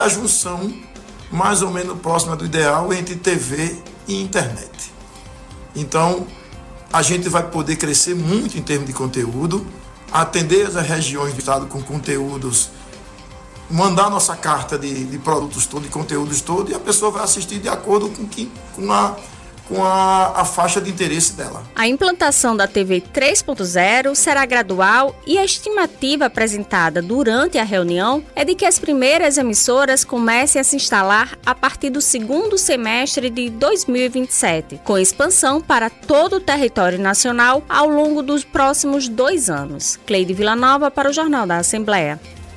a junção mais ou menos próxima do ideal entre TV e internet. Então, a gente vai poder crescer muito em termos de conteúdo, atender as regiões do estado com conteúdos, mandar nossa carta de produtos todos, de conteúdos todos, e a pessoa vai assistir de acordo com a faixa de interesse dela. A implantação da TV 3.0 será gradual e a estimativa apresentada durante a reunião é de que as primeiras emissoras comecem a se instalar a partir do segundo semestre de 2027, com expansão para todo o território nacional ao longo dos próximos 2 anos. Cleide Villanova para o Jornal da Assembleia.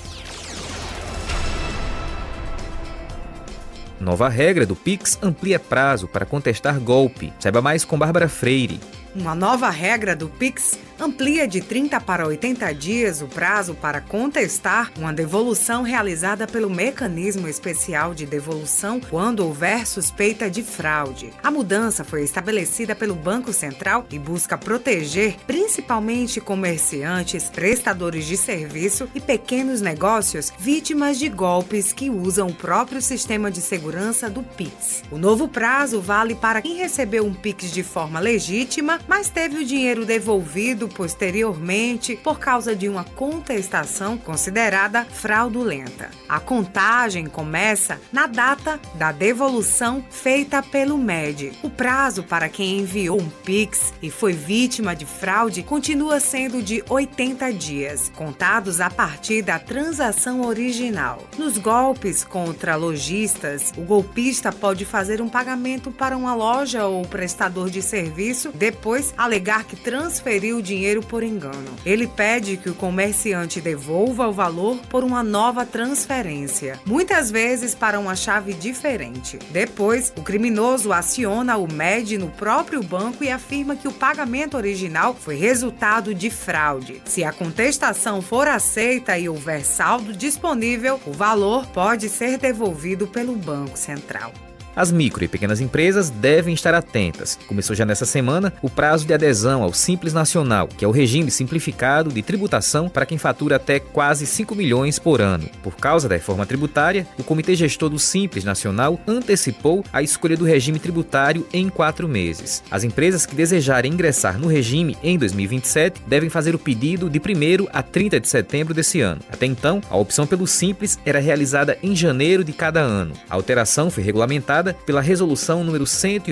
Nova regra do Pix amplia prazo para contestar golpe. Saiba mais com Bárbara Freire. Uma nova regra do Pix amplia de 30 para 80 dias o prazo para contestar uma devolução realizada pelo Mecanismo Especial de Devolução quando houver suspeita de fraude. A mudança foi estabelecida pelo Banco Central e busca proteger principalmente comerciantes, prestadores de serviço e pequenos negócios vítimas de golpes que usam o próprio sistema de segurança do Pix. O novo prazo vale para quem recebeu um Pix de forma legítima, mas teve o dinheiro devolvido posteriormente por causa de uma contestação considerada fraudulenta. A contagem começa na data da devolução feita pelo MED. O prazo para quem enviou um Pix e foi vítima de fraude continua sendo de 80 dias, contados a partir da transação original. Nos golpes contra lojistas, o golpista pode fazer um pagamento para uma loja ou prestador de serviço, depois alegar que transferiu o dinheiro por engano. Ele pede que o comerciante devolva o valor por uma nova transferência, muitas vezes para uma chave diferente. Depois, o criminoso aciona o MED no próprio banco e afirma que o pagamento original foi resultado de fraude. Se a contestação for aceita e houver saldo disponível, o valor pode ser devolvido pelo Banco Central. As micro e pequenas empresas devem estar atentas. Começou já nessa semana o prazo de adesão ao Simples Nacional, que é o regime simplificado de tributação para quem fatura até quase 5 milhões por ano. Por causa da reforma tributária, o Comitê Gestor do Simples Nacional antecipou a escolha do regime tributário em 4 meses. As empresas que desejarem ingressar no regime em 2027 devem fazer o pedido de 1º a 30 de setembro desse ano. Até então, a opção pelo Simples era realizada em janeiro de cada ano. A alteração foi regulamentada pela Resolução número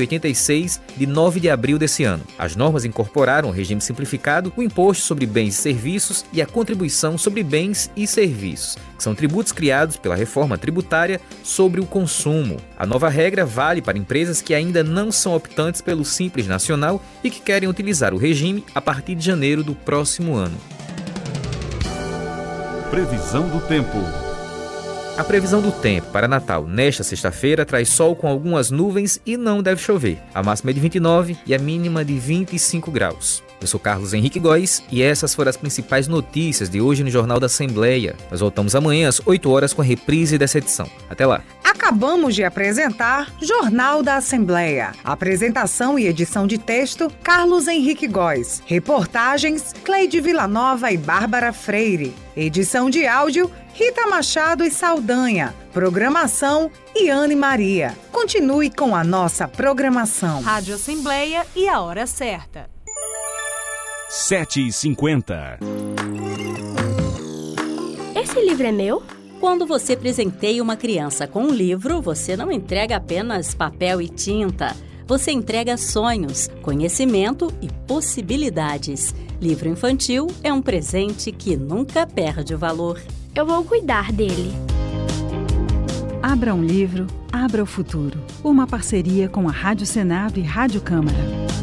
186, de 9 de abril desse ano. As normas incorporaram ao regime simplificado o imposto sobre bens e serviços e a contribuição sobre bens e serviços, que são tributos criados pela reforma tributária sobre o consumo. A nova regra vale para empresas que ainda não são optantes pelo Simples Nacional e que querem utilizar o regime a partir de janeiro do próximo ano. Previsão do tempo. A previsão do tempo para Natal nesta sexta-feira traz sol com algumas nuvens e não deve chover. A máxima é de 29 e a mínima de 25 graus. Eu sou Carlos Henrique Góes e essas foram as principais notícias de hoje no Jornal da Assembleia. Nós voltamos amanhã às 8 horas com a reprise dessa edição. Até lá. Acabamos de apresentar Jornal da Assembleia. Apresentação e edição de texto, Carlos Henrique Góes. Reportagens, Cleide Villanova e Bárbara Freire. Edição de áudio, Rita Machado e Saldanha. Programação, Iane Maria. Continue com a nossa programação. Rádio Assembleia e a hora certa. 7h50. Esse livro é meu? Quando você presenteia uma criança com um livro, você não entrega apenas papel e tinta. Você entrega sonhos, conhecimento e possibilidades. Livro infantil é um presente que nunca perde o valor. Eu vou cuidar dele. Abra um livro, abra o futuro. Uma parceria com a Rádio Senado e Rádio Câmara.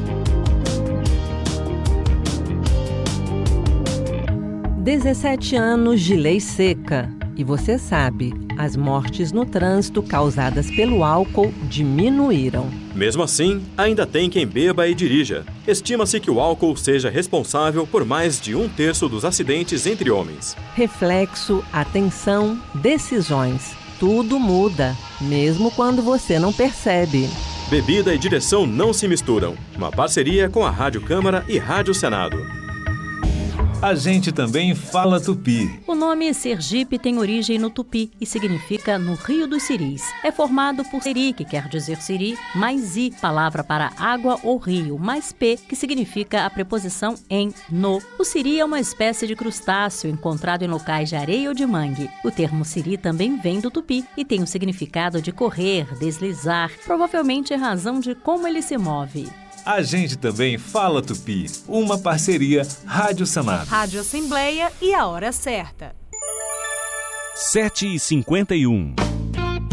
"17 anos de lei seca. E você sabe, as mortes no trânsito causadas pelo álcool diminuíram. Mesmo assim, ainda tem quem beba e dirija. Estima-se que o álcool seja responsável por mais de 1/3 dos acidentes entre homens. Reflexo, atenção, decisões. Tudo muda, mesmo quando você não percebe. Bebida e direção não se misturam. Uma parceria com a Rádio Câmara e Rádio Senado. A gente também fala tupi. O nome Sergipe tem origem no tupi e significa no Rio dos Siris. É formado por siri, que quer dizer siri, mais i, palavra para água ou rio, mais p, que significa a preposição em, no. O siri é uma espécie de crustáceo encontrado em locais de areia ou de mangue. O termo siri também vem do tupi e tem o significado de correr, deslizar, provavelmente em razão de como ele se move. A gente também fala tupi, uma parceria Rádio Sanab. Rádio Assembleia e a hora certa. 7h51.